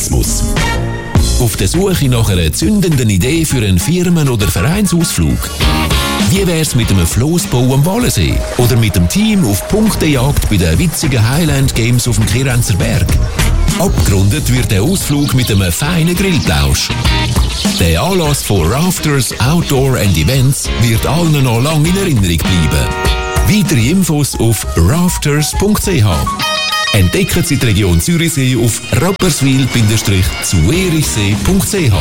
Tourismus. Auf der Suche nach einer zündenden Idee für einen Firmen- oder Vereinsausflug? Wie wär's mit einem Flossbau am Wallensee? Oder mit dem Team auf Punktejagd bei den witzigen Highland Games auf dem Kirenzer Berg? Abgerundet wird der Ausflug mit einem feinen Grillplausch. Der Anlass von Rafters, Outdoor and Events wird allen noch lange in Erinnerung bleiben. Weitere Infos auf rafters.ch. Entdecken Sie die Region Zürichsee auf rapperswil-zuerichsee.ch.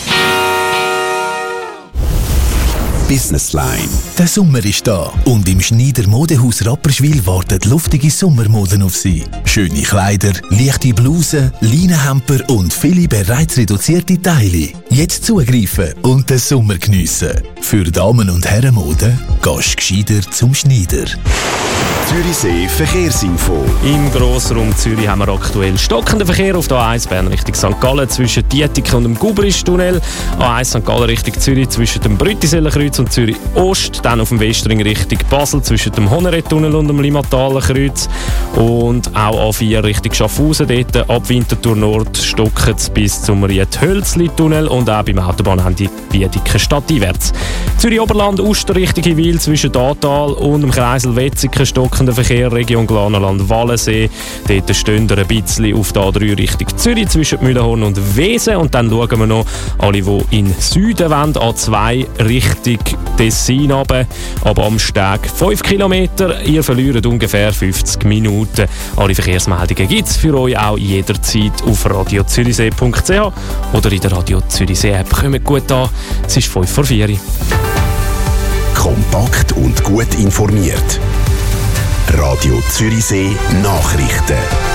Businessline. Der Sommer ist da und im Schneider Modehaus Rapperswil warten luftige Sommermoden auf Sie. Schöne Kleider, leichte Blusen, Leinenhemper und viele bereits reduzierte Teile. Jetzt zugreifen und den Sommer geniessen. Für Damen- und Herrenmode gehst gescheiter zum Schneider. Zürichsee Verkehrsinfo. Im Grossraum Zürich haben wir aktuell stockenden Verkehr auf der A1 Bern Richtung St. Gallen zwischen Dietike und dem Gubrisch-Tunnel. A1 St. Gallen Richtung Zürich zwischen dem Brütisellenkreuz und Zürich Ost. Dann auf dem Westring Richtung Basel zwischen dem Honeret-Tunnel und dem Limmatalenkreuz. Und auch A4 Richtung Schaffhausen. Dort ab Winterthur Nord stocken es bis zum Ried-Hölzli-Tunnel und auch beim Autobahnende Wiedeke stadteinwärts. Zürich Oberland Uster Richtung Wil zwischen Datal und dem Kreisel Wetzikon stockender Verkehr Region Glanerland Wallensee. Dort stehen wir ein bisschen auf der A3 Richtung Zürich zwischen Mühlenhorn und Wesen. Und dann schauen wir noch alle, die in Süden wollen, A2 Richtung Tessin runter, aber am Steg 5 Kilometer. Ihr verliert ungefähr 50 Minuten. Alle Verkehrsmeldungen gibt es für euch auch jederzeit auf radiozürichsee.ch oder in der Radio Zürichsee App. Kommt gut an, es ist 5 vor 4. Kompakt und gut informiert. Radio Zürichsee Nachrichten.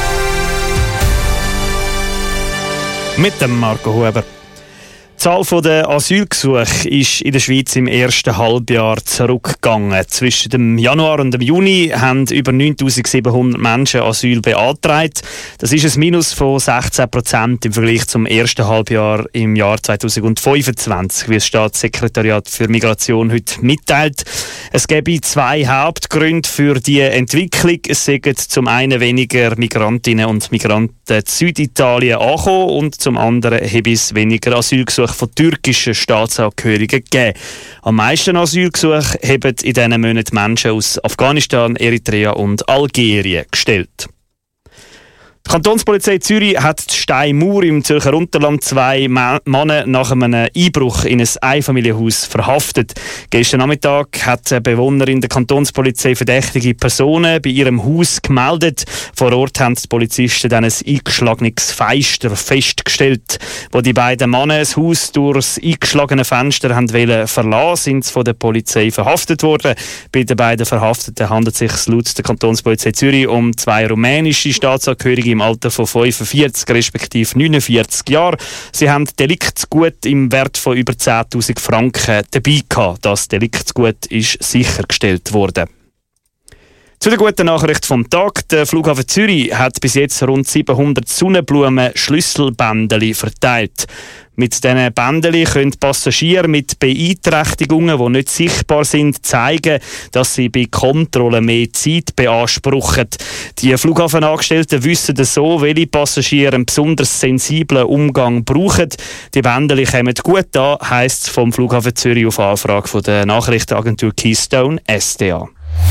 Mit dem Marco Huber. Die Zahl der Asylgesuche ist in der Schweiz im ersten Halbjahr zurückgegangen. Zwischen dem Januar und dem Juni haben über 9700 Menschen Asyl beantragt. Das ist ein Minus von 16% im Vergleich zum ersten Halbjahr im Jahr 2025, wie das Staatssekretariat für Migration heute mitteilt. Es gäbe zwei Hauptgründe für die Entwicklung. Es seien zum einen weniger Migrantinnen und Migranten in Süditalien angekommen und zum anderen habe es weniger Asylgesuche von türkischen Staatsangehörigen gegeben. Am meisten Asylgesuche haben in diesen Monaten Menschen aus Afghanistan, Eritrea und Algerien gestellt. Die Kantonspolizei Zürich hat die Steinmauer im Zürcher Unterland 2 Männer nach einem Einbruch in ein Einfamilienhaus verhaftet. Gestern Nachmittag hat eine Bewohnerin der Kantonspolizei verdächtige Personen bei ihrem Haus gemeldet. Vor Ort haben die Polizisten dann ein eingeschlagenes Fenster festgestellt. Wo die beiden Männer das Haus durch das eingeschlagene Fenster verlassen wollten, sind sie von der Polizei verhaftet worden. Bei den beiden Verhafteten handelt es sich laut der Kantonspolizei Zürich um zwei rumänische Staatsangehörige im Alter von 45 respektive 49 Jahren. Sie haben Deliktsgut im Wert von über 10'000 Franken dabei gehabt. Das Deliktsgut ist sichergestellt worden. Zu der guten Nachricht vom Tag. Der Flughafen Zürich hat bis jetzt rund 700 Sonnenblumen-Schlüsselbändeli verteilt. Mit diesen Bändeli können Passagiere mit Beeinträchtigungen, die nicht sichtbar sind, zeigen, dass sie bei Kontrollen mehr Zeit beanspruchen. Die Flughafenangestellten wissen so, welche Passagiere einen besonders sensiblen Umgang brauchen. Die Bändeli kommen gut an, heisst es vom Flughafen Zürich auf Anfrage von der Nachrichtenagentur Keystone SDA.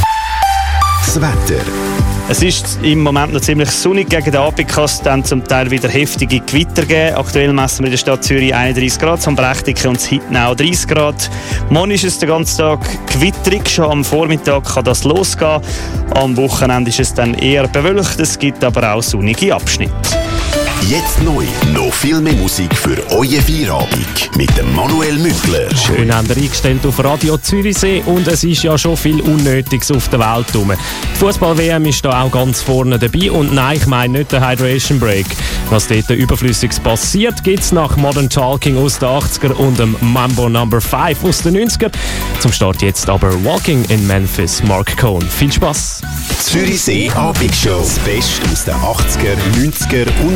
Das Wetter. Es ist im Moment noch ziemlich sonnig. Gegen den Abend kann es dann zum Teil wieder heftige Gewitter geben. Aktuell messen wir in der Stadt Zürich 31 Grad, zum Brechdicke und Hittnau 30 Grad. Morgen ist es den ganzen Tag gewitterig. Schon am Vormittag kann das losgehen. Am Wochenende ist es dann eher bewölkt. Es gibt aber auch sonnige Abschnitte. Jetzt neu. Noch viel mehr Musik für euren Feierabend mit dem Manuel Mückler. Schön haben wir eingestellt auf Radio Zürichsee und es ist ja schon viel Unnötiges auf der Welt rum. Die Fußball-WM ist da auch ganz vorne dabei und nein, ich meine nicht den Hydration Break. Was dort Überflüssiges passiert, gibt es nach Modern Talking aus den 80er und dem Mambo No. 5 aus den 90er. Zum Start jetzt aber Walking in Memphis, Mark Cohn. Viel Spaß! Zürichsee Abendshow. Das Beste aus den 80er, 90er und